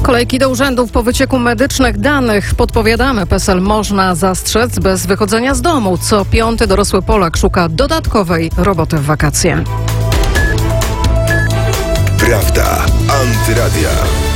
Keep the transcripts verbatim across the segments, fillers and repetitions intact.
Kolejki do urzędów po wycieku medycznych danych. Podpowiadamy, PESEL można zastrzec bez wychodzenia z domu. Co piąty dorosły Polak szuka dodatkowej roboty w wakacje. Prawda. Antyradia.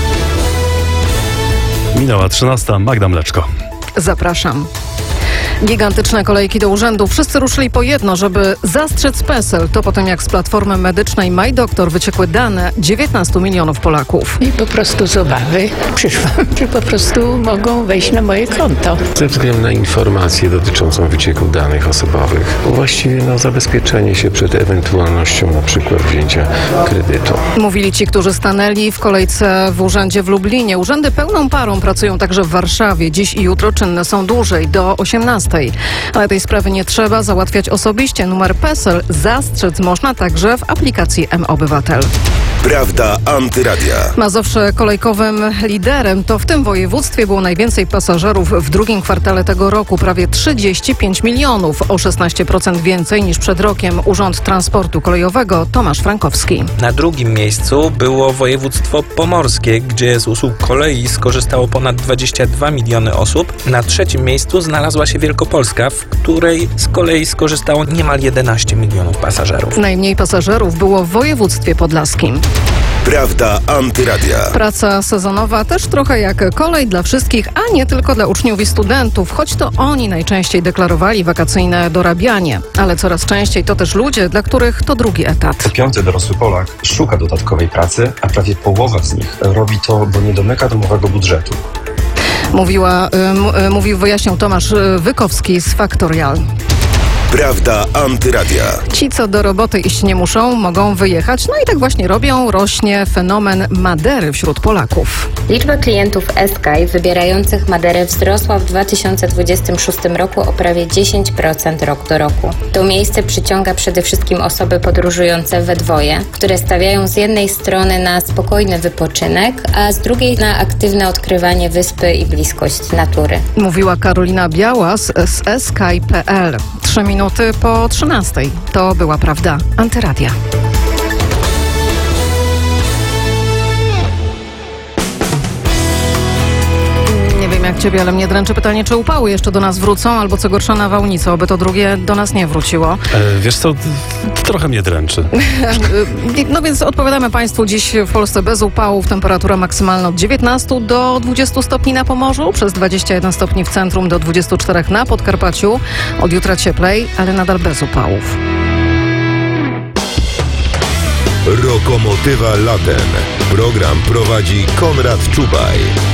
Minęła trzynasta. Magda Mleczko. Zapraszam. Gigantyczne kolejki do urzędu. Wszyscy ruszyli po jedno, żeby zastrzec PESEL. To po tym, jak z platformy medycznej MyDoktor wyciekły dane dziewiętnastu milionów Polaków. I po prostu z obawy przyszłam, czy po prostu mogą wejść na moje konto. Ze względu na informację dotyczącą wycieku danych osobowych, właściwie no, zabezpieczenie się przed ewentualnością na przykład wzięcia kredytu. Mówili ci, którzy stanęli w kolejce w urzędzie w Lublinie. Urzędy pełną parą pracują także w Warszawie. Dziś i jutro czynne są dłużej, do osiemnastej. Ale tej sprawy nie trzeba załatwiać osobiście. Numer PESEL zastrzec można także w aplikacji M-Obywatel. Prawda. Antyradia. Mazowsze kolejkowym liderem. To w tym województwie było najwięcej pasażerów w drugim kwartale tego roku. Prawie trzydzieści pięć milionów. O szesnaście procent więcej niż przed rokiem. Urząd Transportu Kolejowego Tomasz Frankowski. Na drugim miejscu było województwo pomorskie, gdzie z usług kolei skorzystało ponad dwadzieścia dwa miliony osób. Na trzecim miejscu znalazła się Wielkopolska, w której z kolei skorzystało niemal jedenaście milionów pasażerów. Najmniej pasażerów było w województwie podlaskim. Prawda. Antyradia. Praca sezonowa też trochę jak kolej dla wszystkich, a nie tylko dla uczniów i studentów, choć to oni najczęściej deklarowali wakacyjne dorabianie. Ale coraz częściej to też ludzie, dla których to drugi etat. Piąty dorosły Polak szuka dodatkowej pracy, a prawie połowa z nich robi to, bo nie domyka domowego budżetu. Mówiła, y, mówił, wyjaśnił Tomasz Wykowski z Factorial. Prawda. Antyradia. Ci, co do roboty iść nie muszą, mogą wyjechać. No i tak właśnie robią. Rośnie fenomen Madery wśród Polaków. Liczba klientów Sky wybierających Maderę wzrosła w dwa tysiące dwudziestym szóstym roku o prawie dziesięć procent rok do roku. To miejsce przyciąga przede wszystkim osoby podróżujące we dwoje, które stawiają z jednej strony na spokojny wypoczynek, a z drugiej na aktywne odkrywanie wyspy i bliskość natury. Mówiła Karolina Białas z sky kropka p l. Trzy minuty po trzynastej. To była Prawda. Antyradia. Nie wiem jak ciebie, ale mnie dręczy pytanie, czy upały jeszcze do nas wrócą, albo co gorsza nawałnice, oby to drugie do nas nie wróciło. E, wiesz co, trochę mnie dręczy. No więc odpowiadamy Państwu dziś w Polsce bez upałów. Temperatura maksymalna od dziewiętnastu do dwudziestu stopni na Pomorzu, przez dwadzieścia jeden stopni w centrum, do dwudziestu czterech na Podkarpaciu. Od jutra cieplej, ale nadal bez upałów. Lokomotywa latem. Program prowadzi Konrad Czubaj.